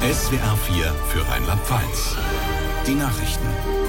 SWR 4 für Rheinland-Pfalz. Die Nachrichten.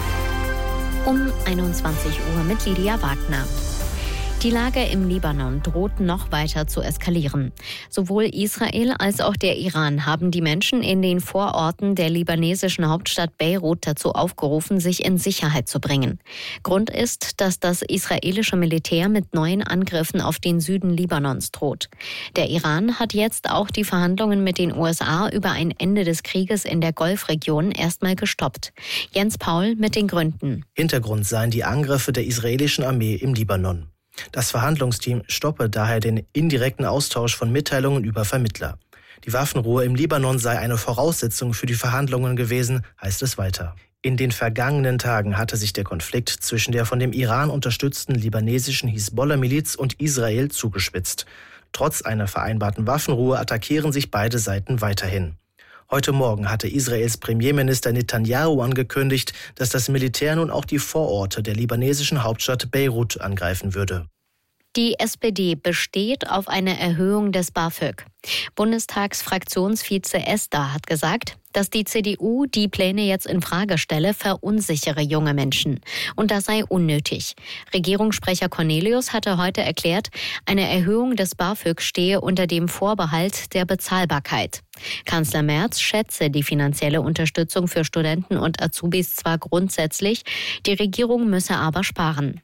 Um 21 Uhr mit Lydia Wagner. Die Lage im Libanon droht noch weiter zu eskalieren. Sowohl Israel als auch der Iran haben die Menschen in den Vororten der libanesischen Hauptstadt Beirut dazu aufgerufen, sich in Sicherheit zu bringen. Grund ist, dass das israelische Militär mit neuen Angriffen auf den Süden Libanons droht. Der Iran hat jetzt auch die Verhandlungen mit den USA über ein Ende des Krieges in der Golfregion erstmal gestoppt. Jens Paul mit den Gründen. Hintergrund seien die Angriffe der israelischen Armee im Libanon. Das Verhandlungsteam stoppe daher den indirekten Austausch von Mitteilungen über Vermittler. Die Waffenruhe im Libanon sei eine Voraussetzung für die Verhandlungen gewesen, heißt es weiter. In den vergangenen Tagen hatte sich der Konflikt zwischen der von dem Iran unterstützten libanesischen Hisbollah-Miliz und Israel zugespitzt. Trotz einer vereinbarten Waffenruhe attackieren sich beide Seiten weiterhin. Heute Morgen hatte Israels Premierminister Netanyahu angekündigt, dass das Militär nun auch die Vororte der libanesischen Hauptstadt Beirut angreifen würde. Die SPD besteht auf einer Erhöhung des BAföG. Bundestagsfraktionsvize Esther hat gesagt, dass die CDU die Pläne jetzt in Frage stelle, verunsichere junge Menschen. Und das sei unnötig. Regierungssprecher Cornelius hatte heute erklärt, eine Erhöhung des BAföG stehe unter dem Vorbehalt der Bezahlbarkeit. Kanzler Merz schätze die finanzielle Unterstützung für Studenten und Azubis zwar grundsätzlich, die Regierung müsse aber sparen.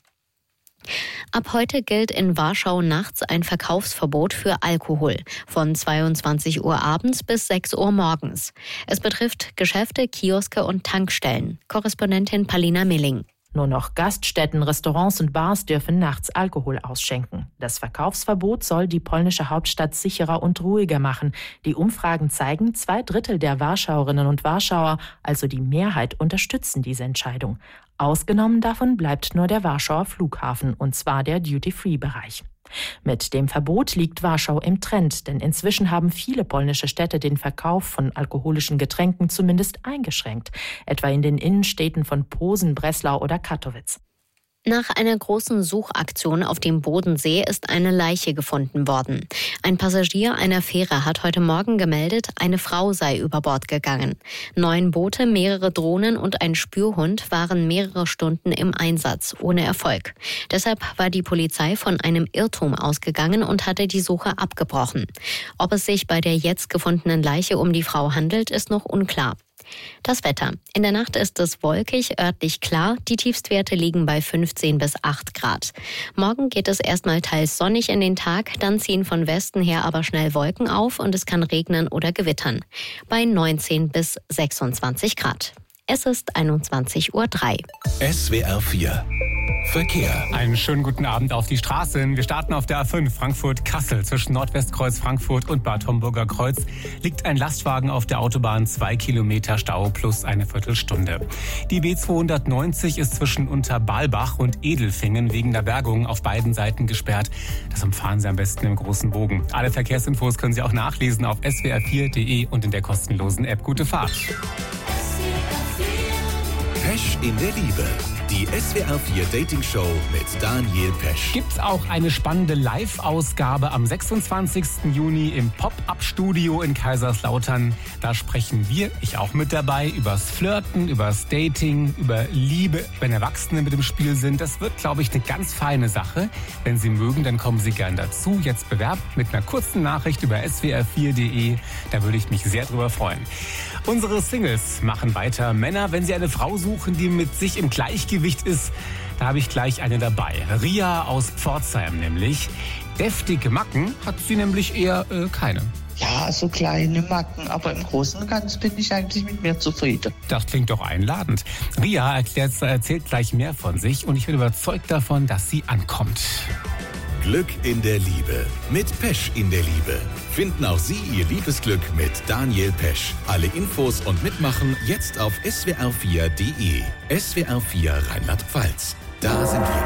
Ab heute gilt in Warschau nachts ein Verkaufsverbot für Alkohol von 22 Uhr abends bis 6 Uhr morgens. Es betrifft Geschäfte, Kioske und Tankstellen. Korrespondentin Palina Milling. Nur noch Gaststätten, Restaurants und Bars dürfen nachts Alkohol ausschenken. Das Verkaufsverbot soll die polnische Hauptstadt sicherer und ruhiger machen. Die Umfragen zeigen, 2/3 der Warschauerinnen und Warschauer, also die Mehrheit, unterstützen diese Entscheidung. Ausgenommen davon bleibt nur der Warschauer Flughafen, und zwar der Duty-Free-Bereich. Mit dem Verbot liegt Warschau im Trend, denn inzwischen haben viele polnische Städte den Verkauf von alkoholischen Getränken zumindest eingeschränkt, etwa in den Innenstädten von Posen, Breslau oder Katowice. Nach einer großen Suchaktion auf dem Bodensee ist eine Leiche gefunden worden. Ein Passagier einer Fähre hat heute Morgen gemeldet, eine Frau sei über Bord gegangen. 9 Boote, mehrere Drohnen und ein Spürhund waren mehrere Stunden im Einsatz, ohne Erfolg. Deshalb war die Polizei von einem Irrtum ausgegangen und hatte die Suche abgebrochen. Ob es sich bei der jetzt gefundenen Leiche um die Frau handelt, ist noch unklar. Das Wetter. In der Nacht ist es wolkig, örtlich klar. Die Tiefstwerte liegen bei 15 bis 8 Grad. Morgen geht es erstmal teils sonnig in den Tag, dann ziehen von Westen her aber schnell Wolken auf und es kann regnen oder gewittern. Bei 19 bis 26 Grad. Es ist 21:03 Uhr. SWR 4 Verkehr. Einen schönen guten Abend auf die Straßen. Wir starten auf der A5 Frankfurt-Kassel. Zwischen Nordwestkreuz Frankfurt und Bad Homburger Kreuz liegt ein Lastwagen auf der Autobahn, 2 Kilometer Stau plus eine Viertelstunde. Die B290 ist zwischen Unterbalbach und Edelfingen wegen der Bergung auf beiden Seiten gesperrt. Das umfahren Sie am besten im großen Bogen. Alle Verkehrsinfos können Sie auch nachlesen auf swr4.de und in der kostenlosen App. Gute Fahrt. Pesch in der Liebe. Die SWR 4 Dating Show mit Daniel Pesch. Gibt's auch eine spannende Live-Ausgabe am 26. Juni im Pop-Up-Studio in Kaiserslautern. Da sprechen wir, ich auch mit dabei, übers Flirten, übers Dating, über Liebe, wenn Erwachsene mit im Spiel sind. Das wird, glaube ich, eine ganz feine Sache. Wenn Sie mögen, dann kommen Sie gern dazu. Jetzt bewerben mit einer kurzen Nachricht über swr4.de. Da würde ich mich sehr drüber freuen. Unsere Singles machen weiter. Männer, wenn sie eine Frau suchen, die mit sich im Gleichgewicht ist, da habe ich gleich eine dabei. Ria aus Pforzheim nämlich. Deftige Macken hat sie nämlich eher keine. Ja, so kleine Macken, aber im Großen und Ganzen bin ich eigentlich mit mir zufrieden. Das klingt doch einladend. Ria erzählt gleich mehr von sich und ich bin überzeugt davon, dass sie ankommt. Glück in der Liebe. Mit Pesch in der Liebe. Finden auch Sie Ihr Liebesglück mit Daniel Pesch. Alle Infos und Mitmachen jetzt auf swr4.de. SWR 4 Rheinland-Pfalz. Da sind wir.